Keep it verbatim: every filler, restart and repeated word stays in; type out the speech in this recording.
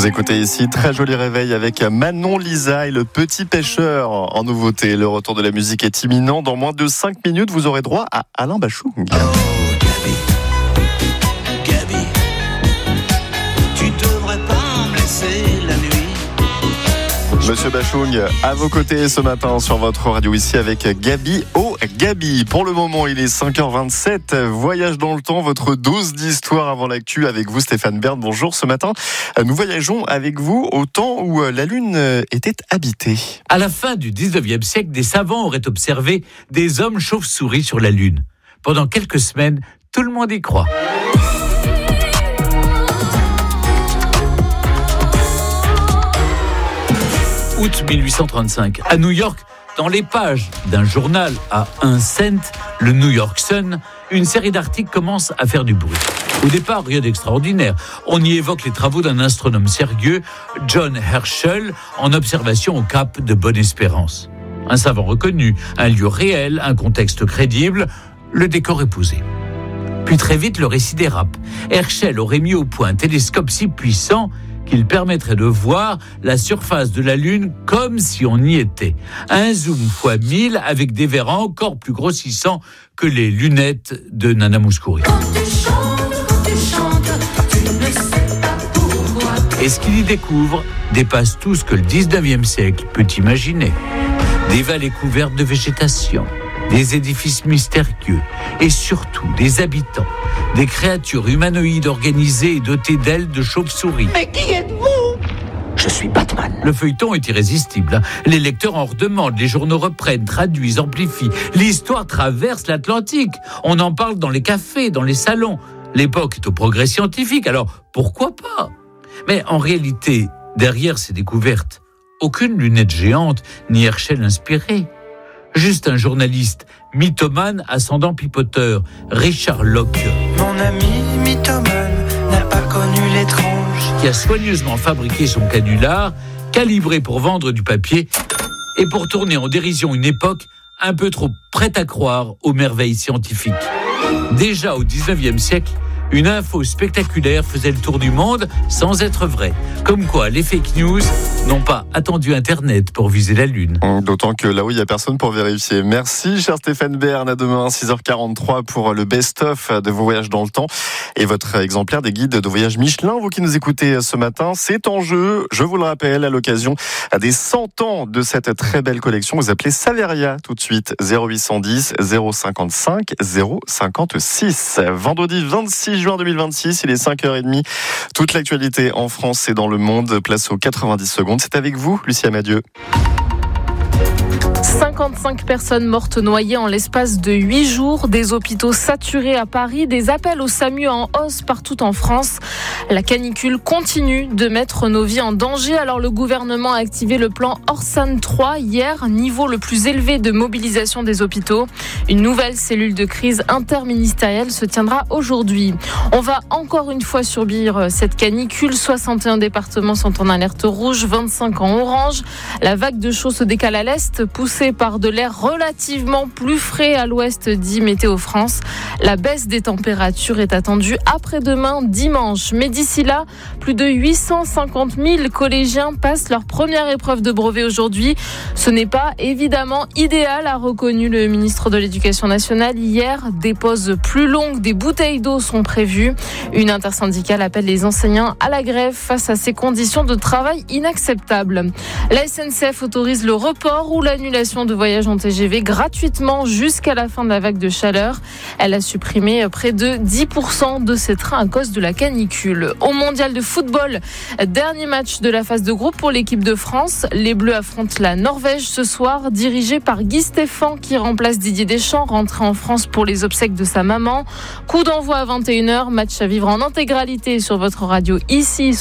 Vous écoutez ici, très joli réveil avec Manon Lisa et le petit pêcheur en nouveauté. Le retour de la musique est imminent. Dans moins de cinq minutes, vous aurez droit à Alain Bachung. Oh, Gabi, Gabi, tu devrais pas me laisser la nuit. Monsieur Bachung, à vos côtés ce matin sur votre radio ici avec Gabi. Oh, Gabi. Pour le moment, il est cinq heures vingt-sept. Voyage dans le temps, votre dose d'histoire avant l'actu avec vous, Stéphane Bern. Bonjour. Ce matin, nous voyageons avec vous au temps où la Lune était habitée. À la fin du dix-neuvième siècle, des savants auraient observé des hommes chauves-souris sur la Lune. Pendant quelques semaines, tout le monde y croit. Août mille huit cent trente-cinq, à New York, dans les pages d'un journal à un cent, le New York Sun, une série d'articles commence à faire du bruit. Au départ, rien d'extraordinaire. On y évoque les travaux d'un astronome sérieux, John Herschel, en observation au cap de Bonne-Espérance. Un savant reconnu, un lieu réel, un contexte crédible, le décor est posé. Puis très vite, le récit dérape. Herschel aurait mis au point un télescope si puissant qu'il permettrait de voir la surface de la Lune comme si on y était. Un zoom fois mille avec des verres encore plus grossissants que les lunettes de Nana Mouskouri. Et ce qu'il y découvre dépasse tout ce que le dix-neuvième siècle peut imaginer. Des vallées couvertes de végétation, des édifices mystérieux et surtout des habitants, des créatures humanoïdes organisées et dotées d'ailes de chauve-souris. Mais qui êtes-vous ? Je suis Batman. Le feuilleton est irrésistible. Les lecteurs en redemandent, les journaux reprennent, traduisent, amplifient. L'histoire traverse l'Atlantique. On en parle dans les cafés, dans les salons. L'époque est au progrès scientifique, alors pourquoi pas ? Mais en réalité, derrière ces découvertes, aucune lunette géante ni Herschel inspiré. Juste un journaliste mythomane ascendant pipoteur, Richard Locke. Mon ami mythomane n'a pas connu l'étrange. Qui a soigneusement fabriqué son canular, calibré pour vendre du papier et pour tourner en dérision une époque un peu trop prête à croire aux merveilles scientifiques. Déjà au dix-neuvième siècle, une info spectaculaire faisait le tour du monde sans être vraie. Comme quoi, les fake news n'ont pas attendu Internet pour viser la Lune. D'autant que là où il n'y a personne pour vérifier. Merci, cher Stéphane Bern. À demain, six heures quarante-trois pour le best-of de vos voyages dans le temps. Et votre exemplaire des guides de voyage Michelin, vous qui nous écoutez ce matin, c'est en jeu, je vous le rappelle, à l'occasion des cent ans de cette très belle collection. Vous appelez Saveria tout de suite, zéro huit cent dix, zéro cinquante-cinq, zéro cinquante-six. Vendredi vingt-six juin deux mille vingt-six, il est cinq heures trente. Toute l'actualité en France et dans le monde, place aux quatre-vingt-dix secondes. C'est avec vous, Lucie Amadieu. cinquante-cinq personnes mortes noyées en l'espace de huit jours, des hôpitaux saturés à Paris, des appels au SAMU en hausse partout en France. La canicule continue de mettre nos vies en danger, alors le gouvernement a activé le plan Orsan trois hier, niveau le plus élevé de mobilisation des hôpitaux. Une nouvelle cellule de crise interministérielle se tiendra aujourd'hui. On va encore une fois subir cette canicule, soixante et un départements sont en alerte rouge, vingt-cinq en orange. La vague de chaud se décale à l'est, poussée par de l'air relativement plus frais à l'ouest, dit Météo France. La baisse des températures est attendue après-demain, dimanche. Mais d'ici là, plus de huit cent cinquante mille collégiens passent leur première épreuve de brevet aujourd'hui. Ce n'est pas évidemment idéal, a reconnu le ministre de l'Éducation nationale hier. Des pauses plus longues, des bouteilles d'eau sont prévues. Une intersyndicale appelle les enseignants à la grève face à ces conditions de travail inacceptables. La S N C F autorise le report ou l'annulation de voyages en T G V gratuitement jusqu'à la fin de la vague de chaleur. Elle a supprimé près de dix pour cent de ses trains à cause de la canicule. Au mondial de football, dernier match de la phase de groupe pour l'équipe de France. Les Bleus affrontent la Norvège ce soir, dirigé par Guy Stéphane qui remplace Didier Deschamps, rentré en France pour les obsèques de sa maman. Coup d'envoi à vingt et une heures, match à vivre en intégralité sur votre radio ici.